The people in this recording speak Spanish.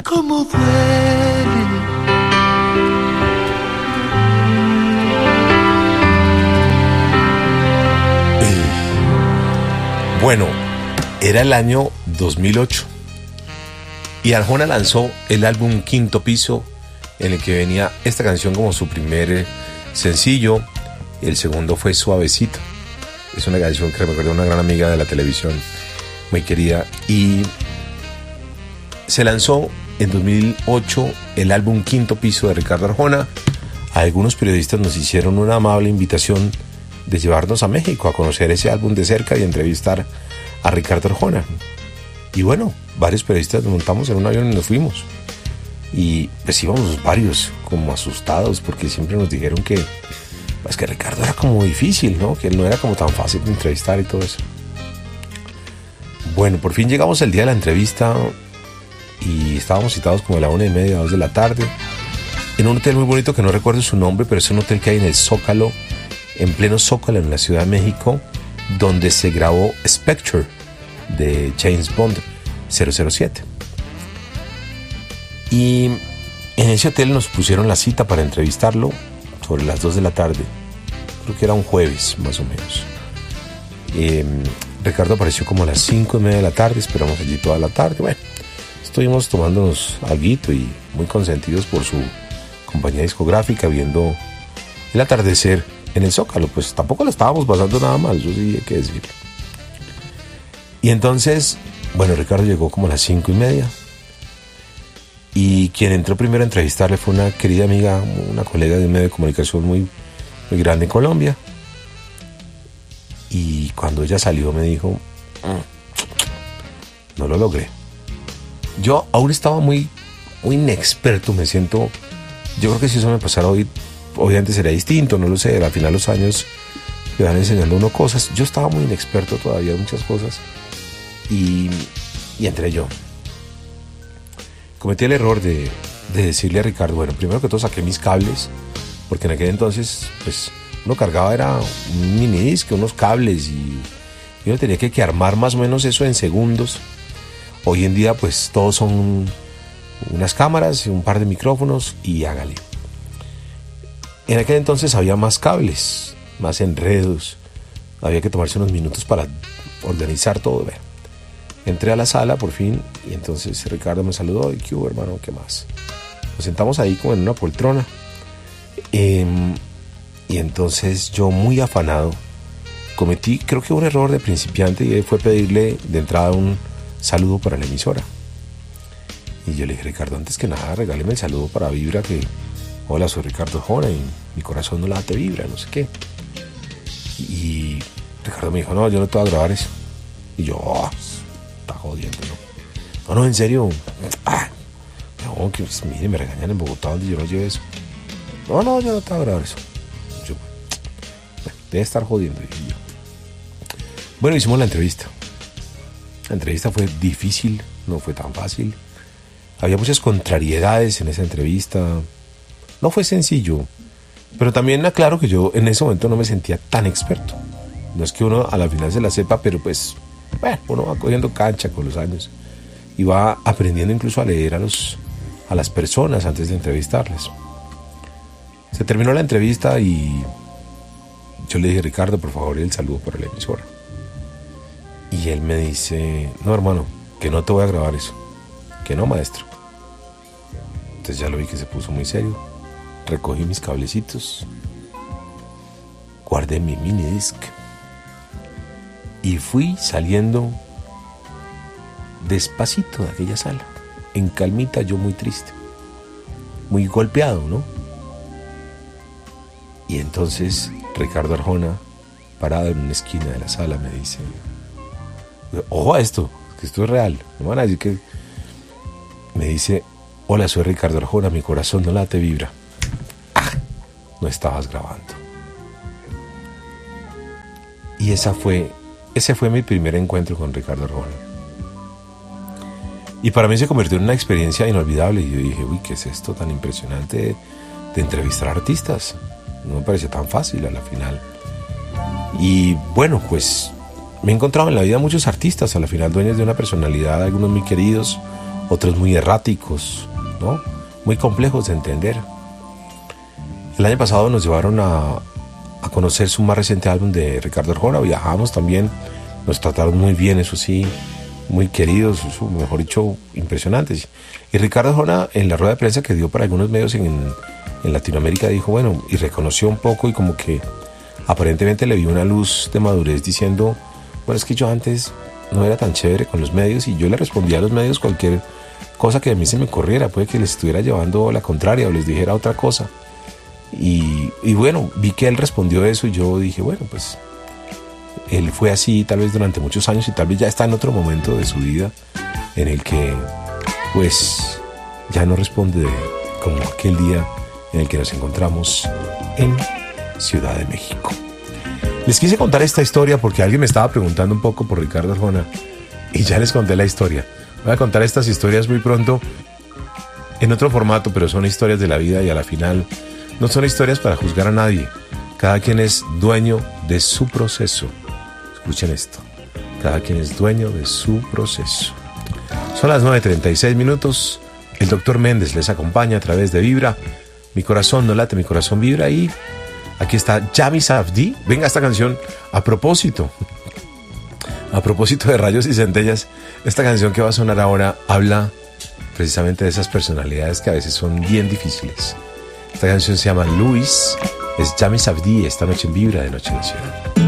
cómo duele. Bueno, era el año 2008 y Arjona lanzó el álbum Quinto Piso, en el que venía esta canción como su primer sencillo. El segundo fue Suavecito. Es una canción que recuerda a una gran amiga de la televisión, muy querida, y se lanzó en 2008 el álbum Quinto Piso de Ricardo Arjona. Algunos periodistas nos hicieron una amable invitación de llevarnos a México a conocer ese álbum de cerca y entrevistar a Ricardo Arjona. Y bueno, varios periodistas nos montamos en un avión y nos fuimos. Y pues íbamos varios como asustados porque siempre nos dijeron que pues que Ricardo era como difícil, ¿no? Que él no era como tan fácil de entrevistar y todo eso. Bueno, por fin llegamos el día de la entrevista y estábamos citados como a la 1:30, 2 de la tarde, en un hotel muy bonito que no recuerdo su nombre, pero es un hotel que hay en el Zócalo, en pleno Zócalo, en la Ciudad de México, donde se grabó Spectre de James Bond 007. Y en ese hotel nos pusieron la cita para entrevistarlo sobre las 2 de la tarde. Creo que era un jueves, más o menos. Ricardo apareció como a las 5:30 de la tarde, esperamos allí toda la tarde. Bueno, estuvimos tomándonos alguito y muy consentidos por su compañía discográfica, viendo el atardecer en el Zócalo. Pues tampoco lo estábamos pasando nada mal, yo sí hay que decirlo. Y entonces, bueno, Ricardo llegó como a las 5:30 y quien entró primero a entrevistarle fue una querida amiga, una colega de un medio de comunicación muy grande en Colombia. Y cuando ella salió me dijo, no lo logré. Yo aún estaba muy inexperto, me siento. Yo creo que si eso me pasara hoy, obviamente sería distinto, no lo sé. Al final los años le van enseñando a uno cosas. Yo estaba muy inexperto todavía en muchas cosas. Y entré yo. Cometí el error de decirle a Ricardo, bueno, primero que todo saqué mis cables, porque en aquel entonces, pues, uno cargaba, era un mini disc, unos cables, y uno tenía que armar más o menos eso en segundos. Hoy en día, pues, todos son unas cámaras, un par de micrófonos y hágale. En aquel entonces había más cables, más enredos, había que tomarse unos minutos para organizar todo. Bueno, entré a la sala por fin y entonces Ricardo me saludó y ¿qué hubo, hermano? ¿Qué más? Nos sentamos ahí como en una poltrona y entonces yo, muy afanado, cometí creo que un error de principiante, y fue pedirle de entrada un saludo para la emisora. Y yo le dije, Ricardo, antes que nada regáleme el saludo para Vibra, que hola, soy Ricardo Arjona y mi corazón no late, vibra, no sé qué. Y Ricardo me dijo, no, yo no te voy a grabar eso. Y yo, está jodiendo, ¿no? No, en serio. No, que pues, mire, me regañan en Bogotá donde yo no lleve eso. No, yo no te voy a grabar eso. Yo, bueno, debe estar jodiendo, dije yo. Bueno, hicimos la entrevista. La entrevista fue difícil, no fue tan fácil. Había muchas contrariedades en esa entrevista. No fue sencillo, pero también aclaro que yo en ese momento no me sentía tan experto. No es que uno a la final se la sepa, pero pues, bueno, uno va cogiendo cancha con los años y va aprendiendo incluso a leer a las personas antes de entrevistarles. Se terminó la entrevista y yo le dije, Ricardo, por favor, el saludo para la emisora. Y él me dice, no, hermano, que no te voy a grabar eso. Que no, maestro. Entonces ya lo vi que se puso muy serio. Recogí mis cablecitos, guardé mi mini disc y fui saliendo despacito de aquella sala, en calmita, yo muy triste, muy golpeado, ¿no? Y entonces Ricardo Arjona, parado en una esquina de la sala, me dice, ojo a esto, que esto es real, no me van a decir que... Me dice, hola, soy Ricardo Arjona, mi corazón no late, vibra. No estabas grabando. Y ese fue mi primer encuentro con Ricardo Arjona. Y para mí se convirtió en una experiencia inolvidable. Y yo dije, uy, ¿qué es esto tan impresionante de entrevistar artistas? No me pareció tan fácil a la final. Y bueno, pues me he encontrado en la vida muchos artistas, a la final dueños de una personalidad, algunos muy queridos, otros muy erráticos, ¿no? Muy complejos de entender. El año pasado nos llevaron a conocer su más reciente álbum de Ricardo Arjona. Viajamos también, nos trataron muy bien, eso sí, muy queridos, mejor dicho, impresionantes. Y Ricardo Arjona, en la rueda de prensa que dio para algunos medios en Latinoamérica, dijo, bueno, y reconoció un poco y como que aparentemente le vio una luz de madurez diciendo, bueno, es que yo antes no era tan chévere con los medios y yo le respondía a los medios cualquier cosa que a mí se me ocurriera, puede que les estuviera llevando la contraria o les dijera otra cosa. Y bueno, vi que él respondió eso y yo dije, bueno, pues él fue así tal vez durante muchos años y tal vez ya está en otro momento de su vida en el que pues ya no responde como aquel día en el que nos encontramos en Ciudad de México. Les quise contar esta historia porque alguien me estaba preguntando un poco por Ricardo Arjona y ya les conté la historia. Voy a contar estas historias muy pronto en otro formato, pero son historias de la vida y a la final no son historias para juzgar a nadie. Cada quien es dueño de su proceso. Escuchen esto. Cada quien es dueño de su proceso. Son las 9:36 minutos. El doctor Méndez les acompaña a través de Vibra. Mi corazón no late, mi corazón vibra. Y aquí está Yami Safdie. Venga, esta canción a propósito de Rayos y Centellas. Esta canción que va a sonar ahora habla precisamente de esas personalidades que a veces son bien difíciles. Esta canción se llama Luis. Es Yami Safdie esta noche en Vibra de Noche Nacional.